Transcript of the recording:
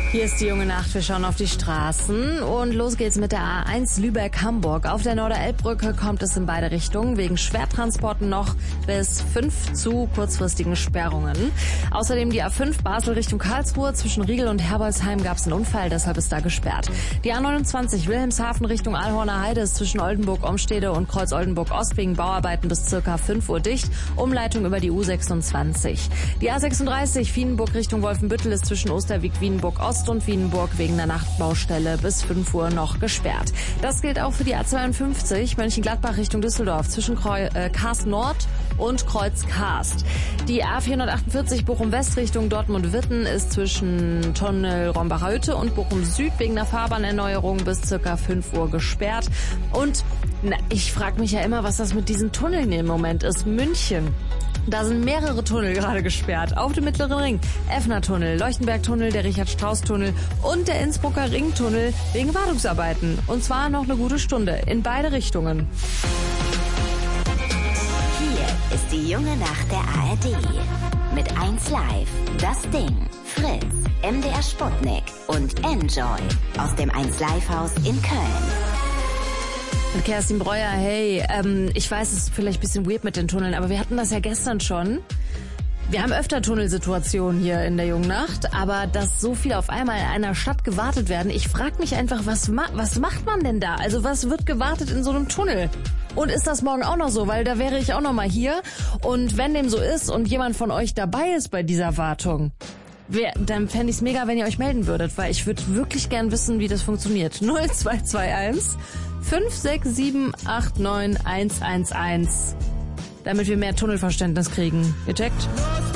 Hier ist die junge Nacht, wir schauen auf die Straßen und los geht's mit der A1 Lübeck-Hamburg. Auf der Norderelbbrücke kommt es in beide Richtungen, wegen Schwertransporten noch bis 5 zu kurzfristigen Sperrungen. Außerdem die A5 Basel Richtung Karlsruhe, zwischen Riegel und Herbolzheim gab's einen Unfall, deshalb ist da gesperrt. Die A29 Wilhelmshaven Richtung Alhorner Heide ist zwischen Oldenburg-Omstede und Kreuz-Oldenburg-Ost wegen Bauarbeiten bis circa 5 Uhr dicht, Umleitung über die U26. Die A36 Wienenburg Richtung Wolfenbüttel ist zwischen Osterwieck-Wienenburg-Ost und Wienenburg wegen der Nachtbaustelle bis 5 Uhr noch gesperrt. Das gilt auch für die A52 Mönchengladbach Richtung Düsseldorf zwischen Karst Nord und Kreuz Karst. Die A448 Bochum West Richtung Dortmund-Witten ist zwischen Tunnel Rombacher Hütte und Bochum Süd wegen der Fahrbahnerneuerung bis circa 5 Uhr gesperrt. Und ich frage mich ja immer, was das mit diesen Tunneln im Moment ist. München. Da sind mehrere Tunnel gerade gesperrt. Auf dem Mittleren Ring. Effner-Tunnel, Leuchtenberg-Tunnel, der Richard-Strauss-Tunnel und der Innsbrucker Ringtunnel wegen Wartungsarbeiten. Und zwar noch eine gute Stunde in beide Richtungen. Hier ist die junge Nacht der ARD. Mit 1 Live, Das Ding, Fritz, MDR Sputnik und Enjoy aus dem 1 Live Haus in Köln. Mit Kerstin Breuer, hey, ich weiß, es ist vielleicht ein bisschen weird mit den Tunneln, aber wir hatten das ja gestern schon. Wir haben öfter Tunnelsituationen hier in der jungen Nacht, aber dass so viel auf einmal in einer Stadt gewartet werden, ich frage mich einfach, was macht man denn da? Also was wird gewartet in so einem Tunnel? Und ist das morgen auch noch so? Weil da wäre ich auch noch mal hier. Und wenn dem so ist und jemand von euch dabei ist bei dieser Wartung, dann fände ich es mega, wenn ihr euch melden würdet, weil ich würde wirklich gern wissen, wie das funktioniert. 0221 56789 111, damit wir mehr Tunnelverständnis kriegen. Ihr checkt?